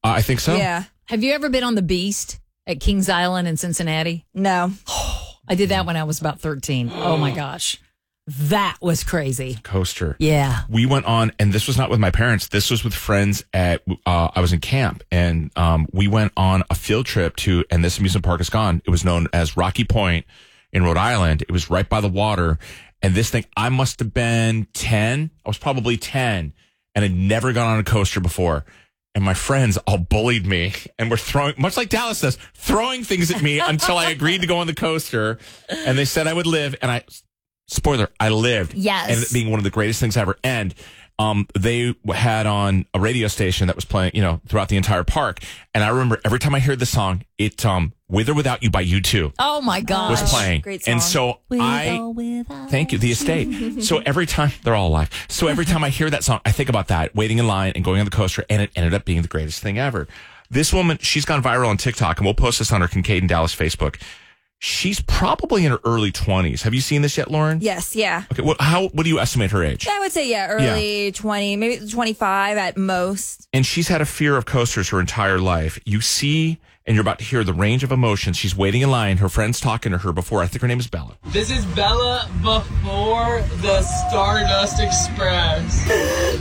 I think so. Yeah. Have you ever been on the Beast at Kings Island in Cincinnati? No. I did that when I was about 13. Oh my gosh. That was crazy. Coaster. Yeah. We went on, and this was not with my parents. This was with friends at, I was in camp, and we went on a field trip to, and this amusement park is gone. It was known as Rocky Point in Rhode Island. It was right by the water. And this thing, I must have been 10. I was probably 10 and had never gone on a coaster before. And my friends all bullied me and were throwing, much like Dallas does, throwing things at me until I agreed to go on the coaster. And they said I would live. And spoiler, I lived. Yes. And it being one of the greatest things ever. And they had on a radio station that was playing, throughout the entire park. And I remember every time I heard the song, it, With or Without You by U2 Oh my gosh. was playing. Great song. And so thank you, The Estate. So every time, they're all alive. So every time I hear that song, I think about that, waiting in line and going on the coaster, and it ended up being the greatest thing ever. This woman, she's gone viral on TikTok, and we'll post this on our Kincaid and Dallas Facebook. She's probably in her early 20s. Have you seen this yet, Lauren? Yes, yeah. Okay, what do you estimate her age? I would say, early 20, maybe 25 at most. And she's had a fear of coasters her entire life. You see, and you're about to hear the range of emotions. She's waiting in line. Her friend's talking to her before. I think her name is Bella. This is Bella before the Stardust Express.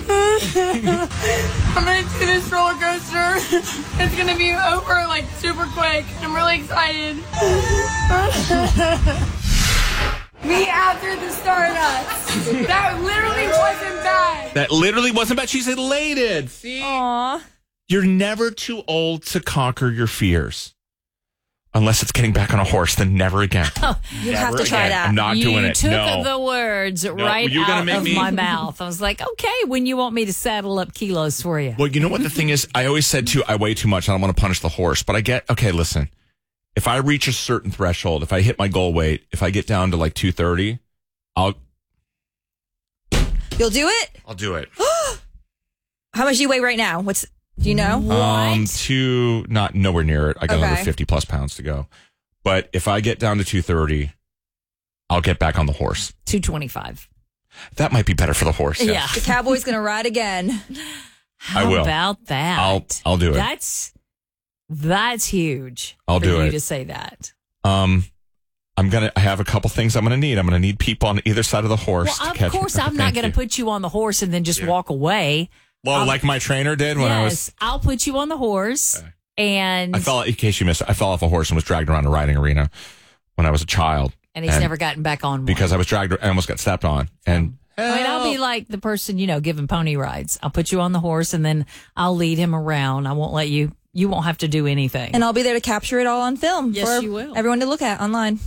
I'm gonna do this roller coaster. It's gonna be over like super quick. I'm really excited. Me after the Stardust. That literally wasn't bad. That literally wasn't bad. She's elated. See? Aw. You're never too old to conquer your fears. Unless it's getting back on a horse, then never again. You have to try that. I'm not doing it. You took No. the words right you're gonna out make of me- my mouth. I was like, okay, when you want me to saddle up kilos for you. Well, you know what the thing is? I always said, too, I weigh too much. I don't want to punish the horse. But okay, listen. If I reach a certain threshold, if I hit my goal weight, if I get down to like 230, You'll do it? I'll do it. How much do you weigh right now? Do you know? Not nowhere near it. I got Okay. another 50 plus pounds to go. But if I get down to 230, I'll get back on the horse. 225. That might be better for the horse. yes. Yeah. The cowboy's going to ride again. How I will. about that? I'll do it. That's huge. I'll for do you it. to say that. I have a couple things I'm going to need. I'm going to need people on either side of the horse Well, to catch of course, me. I'm not Thank going to you. put you on the horse and then just walk away. Well, like my trainer did when I was. Yes, I'll put you on the horse. Okay. And In case you missed it, I fell off a horse and was dragged around a riding arena when I was a child. he's never gotten back on one. Because I was dragged and almost got stepped on. And I'll be like the person, giving pony rides. I'll put you on the horse and then I'll lead him around. I won't let you won't have to do anything. And I'll be there to capture it all on film. Yes, for you will. everyone to look at online.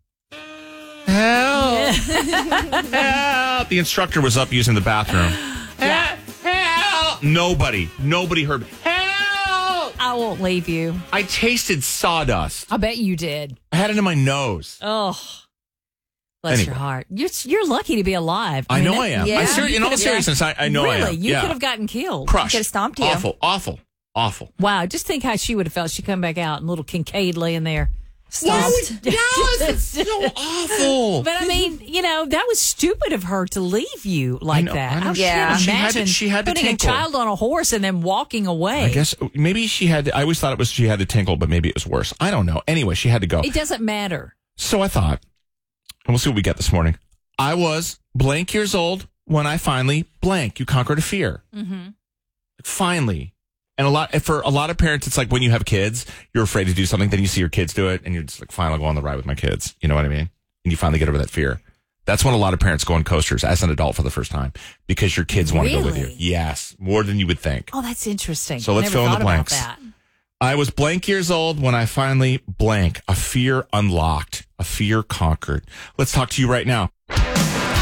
help. Help. The instructor was up using the bathroom. Yeah. Help. Nobody heard me. Help. I won't leave you. I tasted sawdust. I bet you did. I had it in my nose. Oh, bless Anyway. your heart. You're lucky to be alive. I know I am. Yeah. In all seriousness, I know I am. Really, you could have gotten killed. crushed. Could have stomped you. Awful. Wow, just think how she would have felt. She come back out and little Kincaid laying there. Stomped. It's so awful. But I mean, that was stupid of her to leave you like know, that. I know. I Yeah. can't She had to- imagine she had to putting tinkle. a child on a horse and then walking away. I guess maybe she had. I always thought it was she had to tinkle, but maybe it was worse. I don't know. Anyway, she had to go. It doesn't matter. So I thought, and we'll see what we get this morning. I was blank years old when I finally blank. You conquered a fear. Mm-hmm. Finally. And for a lot of parents, it's like when you have kids, you're afraid to do something, then you see your kids do it, and you're just like, fine, I'll go on the ride with my kids. You know what I mean? And you finally get over that fear. That's when a lot of parents go on coasters as an adult for the first time because your kids want to go with you. Really? Yes, more than you would think. Oh, that's interesting. So let's Never fill in the thought about blanks. that. I was blank years old when I finally blank. A fear unlocked, a fear conquered. Let's talk to you right now.